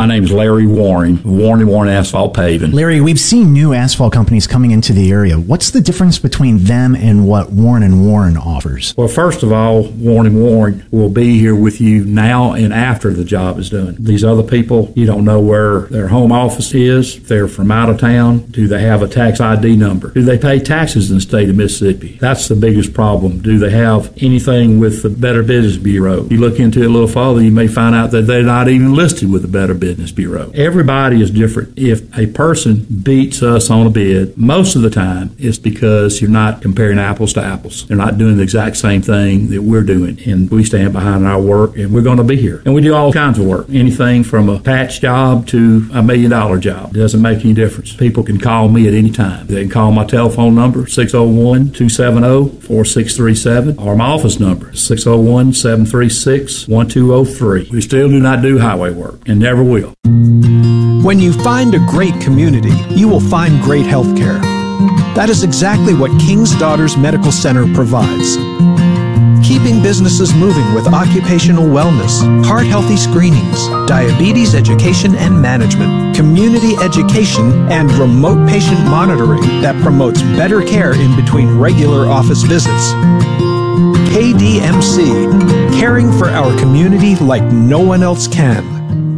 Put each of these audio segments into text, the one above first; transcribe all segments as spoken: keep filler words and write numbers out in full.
name is Larry Warren, Warren and Warren Asphalt Paving. Larry, we've seen new asphalt companies coming into the area. What's the difference between them and what Warren and Warren offers? Well, first of all, Warren and Warren will be here with you now and after the job is done. These other people, you don't know where their home office is, if they're from out of town, do they have a tax I D number? Do they pay taxes in the state of Mississippi? That's the biggest problem. Do they have anything with the Better Business Bureau? You look into it a little further, you may find out that they're not even listed with the Better Business Bureau. Everybody is different. If a person beats us on a bid, most of the time it's because you're not comparing apples to apples. They're not doing the exact same thing that we're doing, and we stand behind our work, and we're going to be here. And we do all kinds of work, anything from a patch job to a million dollar job. It doesn't make any difference. People can call me at any time. They can call my telephone number, six oh one, two seven oh, four six three seven, or my office number, six oh one, seven three six, one two oh three. We still do not do highway work, and never will. When you find a great community, you will find great health care. That is exactly what King's Daughters Medical Center provides. Keeping businesses moving with occupational wellness, heart-healthy screenings, diabetes education and management, community education, and remote patient monitoring that promotes better care in between regular office visits. K D M C, caring for our community like no one else can.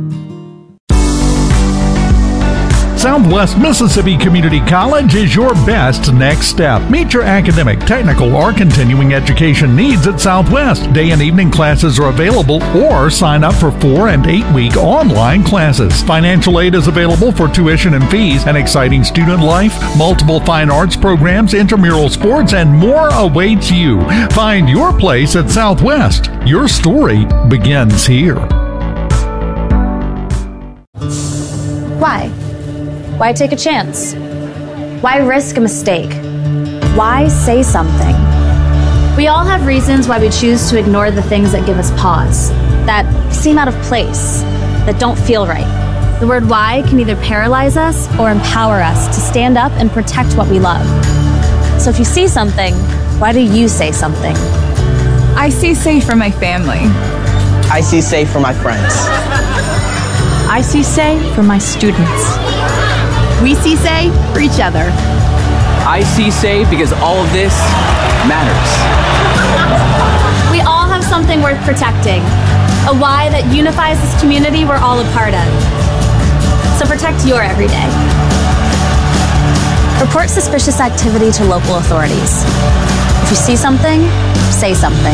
Southwest Mississippi Community College is your best next step. Meet your academic, technical, or continuing education needs at Southwest. Day and evening classes are available, or sign up for four and eight week online classes. Financial aid is available for tuition and fees, an exciting student life, multiple fine arts programs, intramural sports, and more awaits you. Find your place at Southwest. Your story begins here. Why? Why take a chance? Why risk a mistake? Why say something? We all have reasons why we choose to ignore the things that give us pause, that seem out of place, that don't feel right. The word why can either paralyze us or empower us to stand up and protect what we love. So if you see something, why do you say something? I see safe for my family. I see safe for my friends. I see say for my students. We see say for each other. I see say because all of this matters. We all have something worth protecting, a why that unifies this community we're all a part of. So protect your everyday. Report suspicious activity to local authorities. If you see something, say something.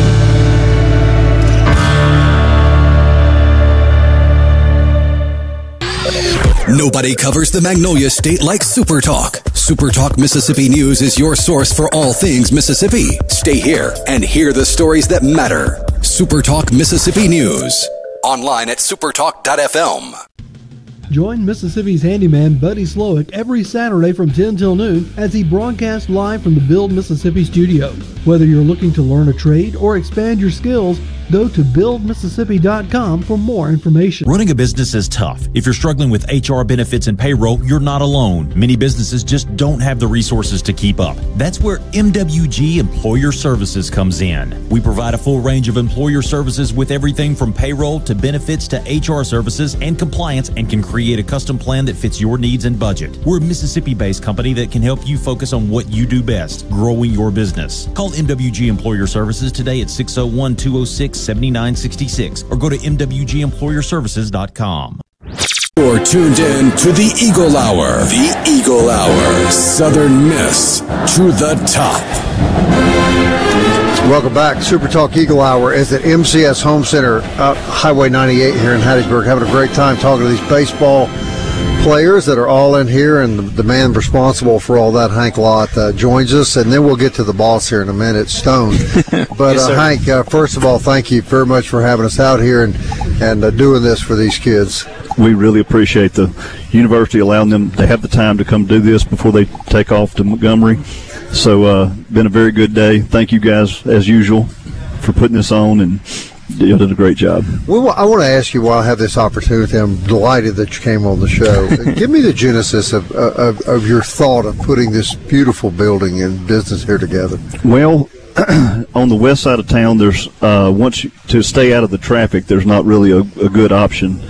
Nobody covers the Magnolia State like Super Talk. Super Talk Mississippi News is your source for all things Mississippi. Stay here and hear the stories that matter. Super Talk Mississippi News. Online at supertalk dot f m. Join Mississippi's handyman Buddy Slowick every Saturday from ten till noon as he broadcasts live from the Build Mississippi studio. Whether you're looking to learn a trade or expand your skills, go to build mississippi dot com for more information. Running a business is tough. If you're struggling with H R, benefits, and payroll, you're not alone. Many businesses just don't have the resources to keep up. That's where M W G Employer Services comes in. We provide a full range of employer services with everything from payroll to benefits to H R services and compliance, and can create a custom plan that fits your needs and budget. We're a Mississippi-based company that can help you focus on what you do best, growing your business. Call M W G Employer Services today at six oh one, two oh six, seven nine six six or go to m w g employer services dot com. You're tuned in to the Eagle Hour. The Eagle Hour. Southern Miss to the top. Welcome back. Super Talk Eagle Hour is at M C S Home Center, uh, Highway ninety-eight here in Hattiesburg. Having a great time talking to these baseball players that are all in here, and the, the man responsible for all that, Hank Lott, uh, joins us, and then we'll get to the boss here in a minute, Stone. But yes, uh, Hank, uh, first of all, thank you very much for having us out here and and uh, doing this for these kids. We really appreciate the university allowing them to have the time to come do this before they take off to Montgomery. So, uh, been a very good day. Thank you guys, as usual, for putting this on, and you did a great job. Well, I want to ask you while I have this opportunity. I'm delighted that you came on the show. Give me the genesis of, of of your thought of putting this beautiful building and business here together. Well, on the west side of town, there's uh, once you, to stay out of the traffic, there's not really a, a good option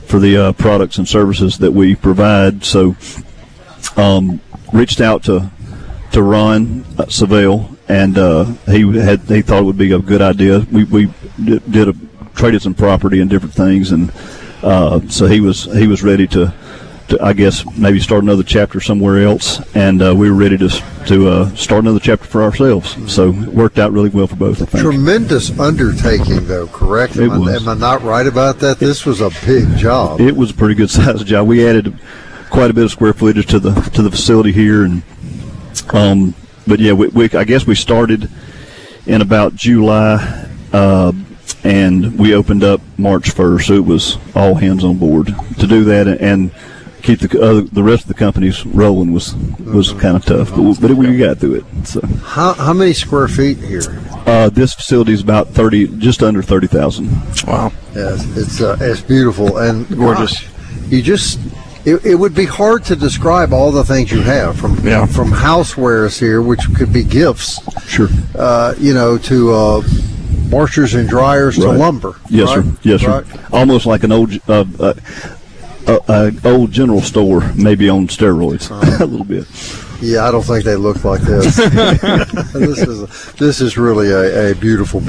for the uh, products and services that we provide. So, um, reached out to to Ron uh, Savelle, and uh, he had he thought it would be a good idea. We we did, did a, traded some property and different things, and uh, so he was he was ready to, to I guess maybe start another chapter somewhere else, and uh, we were ready to to uh, start another chapter for ourselves. So it worked out really well for both, I think. Tremendous undertaking, though. Correct? It Am, I, was. am I not right about that? This was a big job. It was a pretty good sized job. We added quite a bit of square footage to the to the facility here, and um, but yeah, we, we I guess we started in about July, uh, and we opened up March first. So it was all hands on board to do that, and, and keep the uh, the rest of the companies rolling was was kind of tough, but, but we got through it. So How how many square feet here? uh, this facility is about thirty, just under thirty thousand. Wow. Yes, it's uh, it's beautiful and gorgeous. You just it, it would be hard to describe all the things you have from Yeah. from housewares here, which could be gifts. Sure. Uh, you know, to uh, washers and dryers to Right. lumber. Yes, right? sir. Yes, Right. sir. Almost like an old uh, uh, uh, uh, old general store, maybe on steroids, a little bit. Yeah, I don't think they look like this. this is this is really a, a beautiful